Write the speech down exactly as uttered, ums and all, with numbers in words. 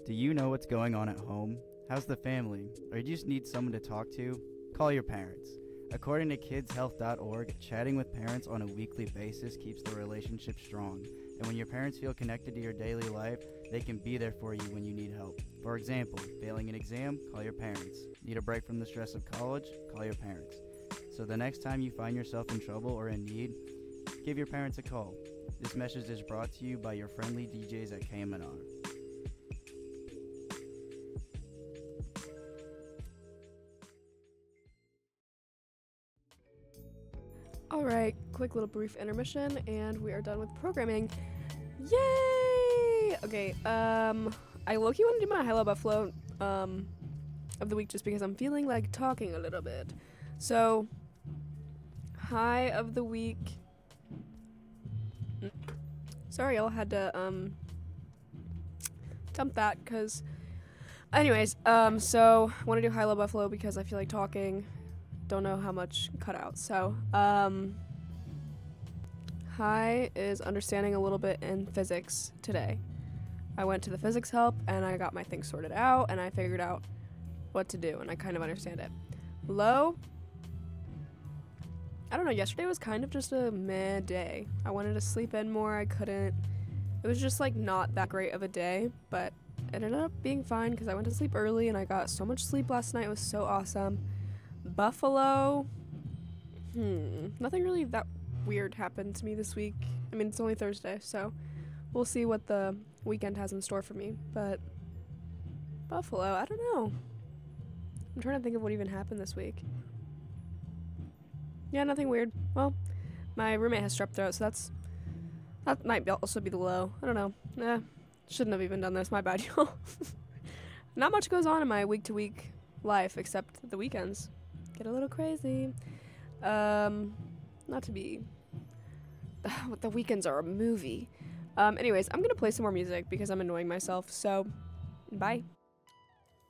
Do you know what's going on at home? How's the family? Or you just need someone to talk to? Call your parents. According to kids health dot org, chatting with parents on a weekly basis keeps the relationship strong. And when your parents feel connected to your daily life, they can be there for you when you need help. For example, failing an exam, call your parents. Need a break from the stress of college? Call your parents. So the next time you find yourself in trouble or in need, give your parents a call. This message is brought to you by your friendly D Js at K M N R. Alright, quick little brief intermission, and we are done with programming. Yay! Okay, um, I low-key want to do my Hello Buffalo, um, of the week just because I'm feeling like talking a little bit. So, high of the week. Sorry, y'all had to, um, dump that, because, anyways, um, so, I want to do High Low Buffalo because I feel like talking. Don't know how much cut out. So, um, high is understanding a little bit in physics today. I went to the physics help and I got my things sorted out and I figured out what to do and I kind of understand it. Low, I don't know, yesterday was kind of just a meh day. I wanted to sleep in more, I couldn't. It was just like not that great of a day, but it ended up being fine because I went to sleep early and I got so much sleep last night. It was so awesome. Buffalo, hmm, nothing really that weird happened to me this week. I mean, it's only Thursday, so we'll see what the weekend has in store for me, but Buffalo, I don't know. I'm trying to think of what even happened this week. Yeah, nothing weird. Well, my roommate has strep throat, so that's, that might be also be the low. I don't know. Eh, shouldn't have even done this, my bad, y'all. Not much goes on in my week-to-week life except the weekends. Get a little crazy. Um, not to be... the weekends are a movie. Um, anyways, I'm gonna play some more music because I'm annoying myself, so bye.